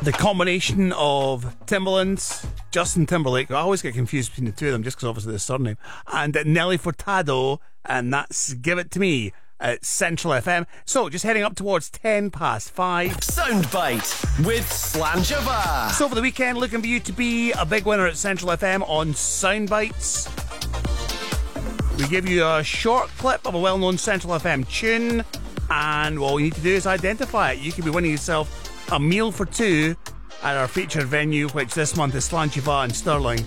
The combination of Timbaland, Justin Timberlake, I always get confused between the two of them just because obviously the surname, and Nelly Furtado, and that's Give It To Me at Central FM. So, just heading up towards 5:10. Soundbite with Slanjava. So, for the weekend, looking for you to be a big winner at Central FM on Soundbites. We give you a short clip of a well-known Central FM tune, and all you need to do is identify it. You could be winning yourself a meal for two at our featured venue, which this month is Slanjava in Stirling.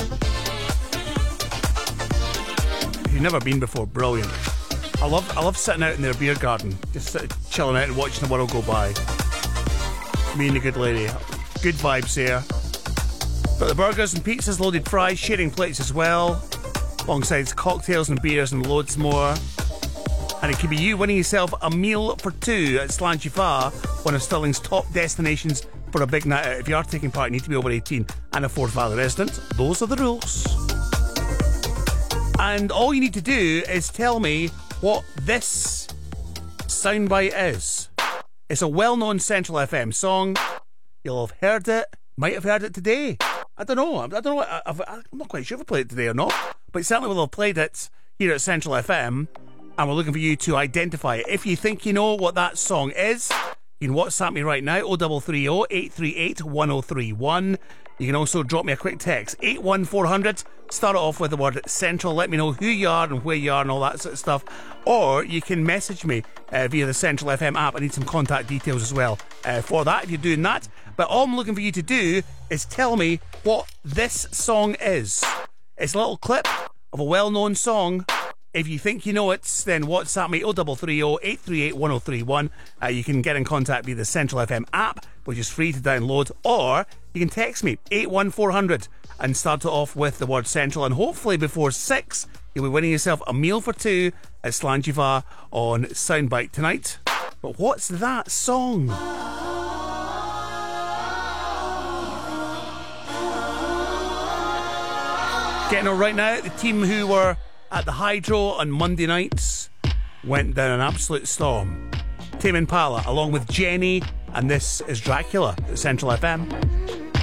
If you've never been before, brilliant. I love sitting out in their beer garden, just chilling out and watching the world go by. Me and the good lady. Good vibes here. Got the burgers and pizzas, loaded fries, sharing plates as well, alongside cocktails and beers and loads more. And it could be you winning yourself a meal for two at Slanjava, one of Stirling's top destinations for a big night out. If you are taking part, you need to be over 18 and a Forth Valley resident. Those are the rules. And all you need to do is tell me what this soundbite is. It's a well-known Central FM song. You'll have heard it. Might have heard it today. I don't know. I'm not quite sure if I played it today or not. But certainly we'll have played it here at Central FM. And we're looking for you to identify it. If you think you know what that song is, you can WhatsApp me right now, 0330 838 1031. You can also drop me a quick text, 81400. Start it off with the word Central. Let me know who you are and where you are and all that sort of stuff. Or you can message me via the Central FM app. I need some contact details as well for that, if you're doing that. But all I'm looking for you to do is tell me what this song is. It's a little clip of a well-known song. If you think you know it, then WhatsApp me 0330 838 1031. You can get in contact via the Central FM app, which is free to download, or you can text me 81400 and start it off with the word Central, and hopefully before 6 you'll be winning yourself a meal for two at Slanjava on Soundbite tonight. But what's that song? Getting on right now, the team who were at the Hydro on Monday nights went down an absolute storm. Tame Impala along with Jenny, and this is Dracula at Central FM.